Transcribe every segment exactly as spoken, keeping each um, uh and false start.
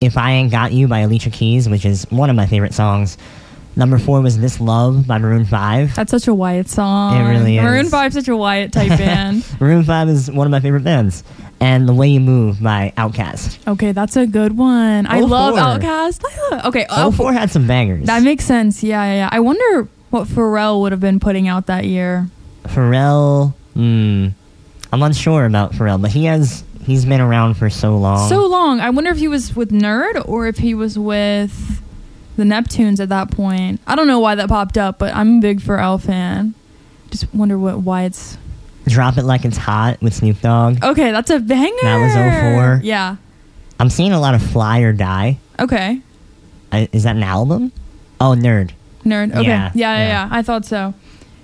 If I Ain't Got You by Alicia Keys, which is one of my favorite songs. Number four was This Love by Maroon five. That's such a Wyatt song. It really is. Maroon five is such a Wyatt type band. Maroon five is one of my favorite bands. And The Way You Move by Outkast. Okay, that's a good one. I oh love four. Outkast. I love, okay, oh four had some bangers. That makes sense. Yeah, yeah, yeah. I wonder what Pharrell would have been putting out that year. Pharrell, hmm, I'm unsure about Pharrell, but he has he's been around for so long. So long. I wonder if he was with Nerd or if he was with the Neptunes at that point. I don't know why that popped up, but I'm a big Pharrell fan. Just wonder what why it's. Drop It Like It's Hot with Snoop Dogg. Okay, that's a banger. That was oh four. Yeah. I'm seeing a lot of Fly or Die. Okay. I, is that an album? Oh, Nerd. Nerd. Okay. Yeah, Yeah, yeah, yeah. yeah. I thought so.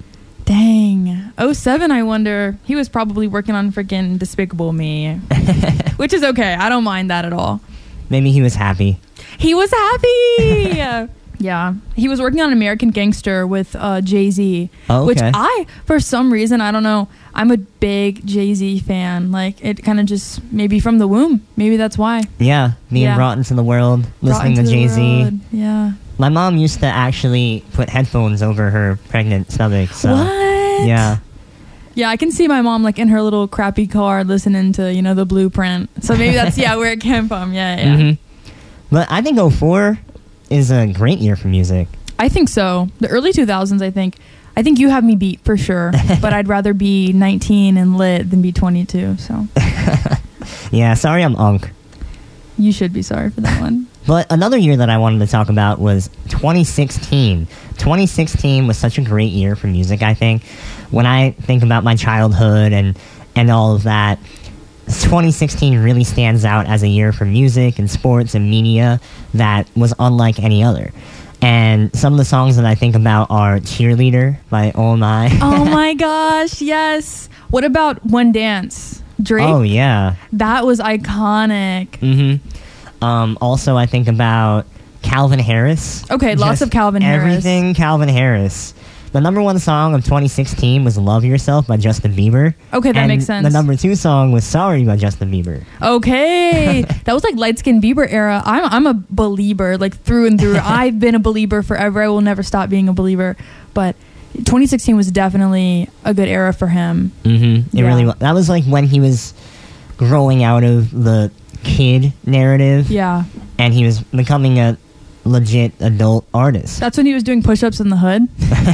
Dang. oh seven, I wonder. He was probably working on freaking Despicable Me. Which is okay. I don't mind that at all. Maybe he was happy. He was happy. Yeah. He was working on American Gangster with uh, Jay-Z. Oh, okay. Which I, for some reason, I don't know, I'm a big Jay-Z fan. Like, it kind of just, maybe from the womb. Maybe that's why. Yeah, being Yeah. brought into the world, Brought listening into to the Jay-Z. world. Yeah. My mom used to actually put headphones over her pregnant stomach. So, What? yeah. Yeah, I can see my mom like in her little crappy car listening to, you know, the Blueprint. So maybe that's, yeah, where it came from. Yeah, yeah. Mm-hmm. But I think oh four is a great year for music. I think so. The early two thousands, I think. I think you have me beat for sure. But I'd rather be nineteen and lit than be twenty-two. So Yeah, sorry I'm unk. you should be sorry for that one. But another year that I wanted to talk about was twenty sixteen. twenty sixteen was such a great year for music, I think. When I think about my childhood and, and all of that, twenty sixteen really stands out as a year for music and sports and media that was unlike any other. And some of the songs that I think about are Cheerleader by Oh My. Oh my gosh, yes. What about One Dance? Drake? Oh, yeah. That was iconic. Mm-hmm. Um, also, I think about Calvin Harris. Okay, lots Just of Calvin Harris. Everything Calvin Harris. The number one song of twenty sixteen was Love Yourself by Justin Bieber. Okay, that and makes sense. The number two song was Sorry by Justin Bieber. Okay. That was like light skin Bieber era. I'm I'm a believer, like through and through. I've been a believer forever. I will never stop being a believer. But twenty sixteen was definitely a good era for him. Mm-hmm. It Yeah. really was. That was like when he was growing out of the kid narrative. Yeah. And he was becoming a legit adult artist. That's when he was doing push-ups in the hood.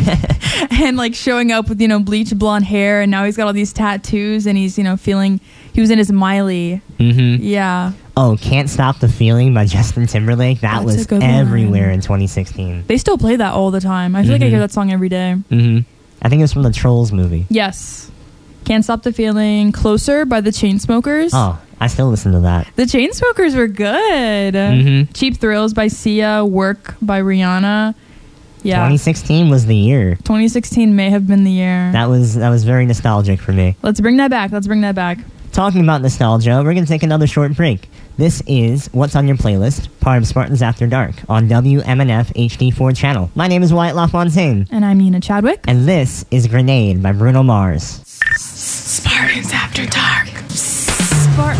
And like showing up with, you know, bleached blonde hair, and now he's got all these tattoos, and he's, you know, feeling he was in his Miley. Mm-hmm. Yeah. Oh, Can't Stop the Feeling by Justin Timberlake. That That's a was good everywhere one. in twenty sixteen. They still play that all the time. I feel like I Mhm. hear that song every day. Mm-hmm. I think it was from the Trolls movie. Yes. Can't Stop the Feeling. Closer by the Chainsmokers. Oh, I still listen to that. The Chainsmokers were good. Mhm. Cheap Thrills by Sia. Work by Rihanna. Yeah. twenty sixteen was the year. twenty sixteen may have been the year. That was that was very nostalgic for me. Let's bring that back. Let's bring that back. Talking about nostalgia, we're going to take another short break. This is What's on Your Playlist, part of Spartans After Dark on W M N F H D four channel. My name is Wyatt LaFontaine. And I'm Nina Chadwick. And this is Grenade by Bruno Mars. Spartans After Dark. Spart-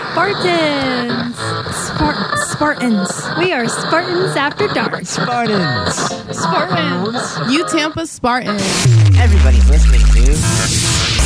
Spartans. Spart- Spartans. We are Spartans After Dark. Spartans. Spartans. You Tampa Spartans. Everybody's listening to